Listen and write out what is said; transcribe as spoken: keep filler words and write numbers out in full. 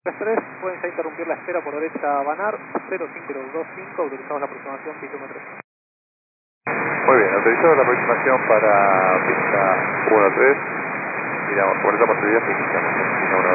tres, pueden ya interrumpir la espera por derecha Banar, cero cinco dos cinco, autorizamos la aproximación pista uno tres. Muy bien, autorizado la aproximación para pista uno tres. Miramos, por esta posibilidad que iniciamos.